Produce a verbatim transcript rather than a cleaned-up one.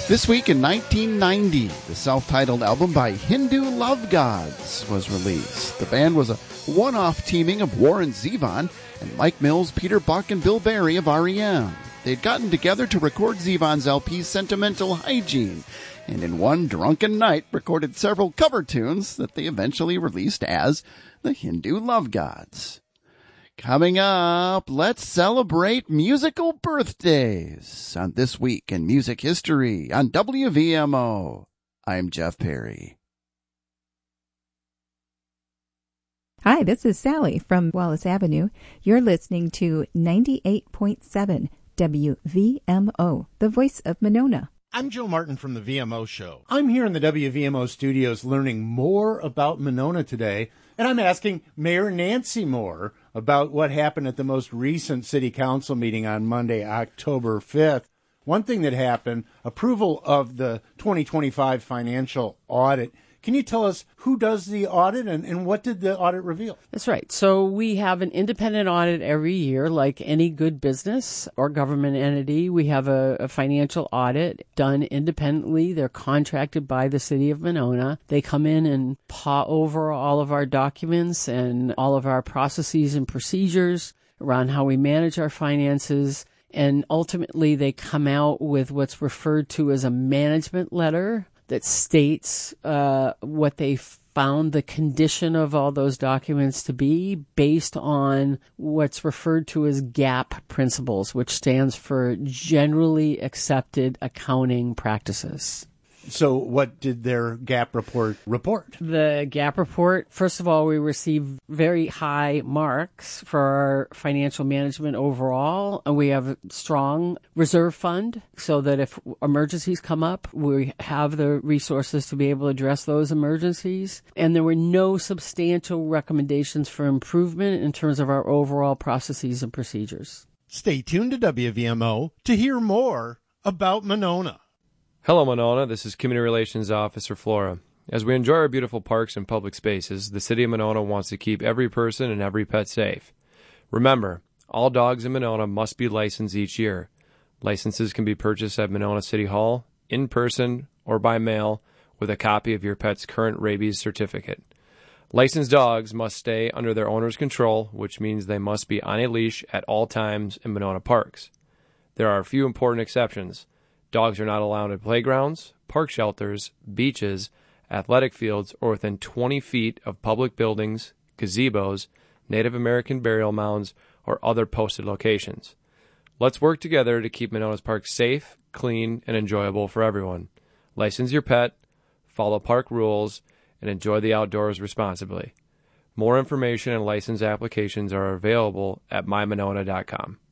This week in nineteen ninety, the self-titled album by Hindu Love Gods was released. The band was a one-off teaming of Warren Zevon and Mike Mills, Peter Buck, and Bill Berry of R E M. They'd gotten together to record Zevon's L P Sentimental Hygiene, and in one drunken night recorded several cover tunes that they eventually released as the Hindu Love Gods. Coming up, let's celebrate musical birthdays on This Week in Music History on W V M O. I'm Jeff Perry. Hi, this is Sally from Wallace Avenue. You're listening to ninety-eight point seven W V M O, the voice of Monona. I'm Joe Martin from the V M O Show. I'm here in the W V M O studios learning more about Monona today, and I'm asking Mayor Nancy Moore about what happened at the most recent City Council meeting on Monday, October fifth. One thing that happened, approval of the twenty twenty-five financial audit. Can you tell us who does the audit and, and what did the audit reveal? That's right. So we have an independent audit every year, like any good business or government entity. We have a, a financial audit done independently. They're contracted by the city of Monona. They come in and paw over all of our documents and all of our processes and procedures around how we manage our finances. And ultimately, they come out with what's referred to as a management letter that states uh, what they found the condition of all those documents to be based on what's referred to as GAAP principles, which stands for Generally Accepted Accounting Practices. So what did their GAAP report report? The GAAP report, first of all, we received very high marks for our financial management overall. And we have a strong reserve fund so that if emergencies come up, we have the resources to be able to address those emergencies. And there were no substantial recommendations for improvement in terms of our overall processes and procedures. Stay tuned to W V M O to hear more about Monona. Hello, Monona. This is Community Relations Officer Flora. As we enjoy our beautiful parks and public spaces, the City of Monona wants to keep every person and every pet safe. Remember, all dogs in Monona must be licensed each year. Licenses can be purchased at Monona City Hall, in person, or by mail, with a copy of your pet's current rabies certificate. Licensed dogs must stay under their owner's control, which means they must be on a leash at all times in Monona parks. There are a few important exceptions. Dogs are not allowed at playgrounds, park shelters, beaches, athletic fields, or within twenty feet of public buildings, gazebos, Native American burial mounds, or other posted locations. Let's work together to keep Monona's parks safe, clean, and enjoyable for everyone. License your pet, follow park rules, and enjoy the outdoors responsibly. More information and license applications are available at my monona dot com.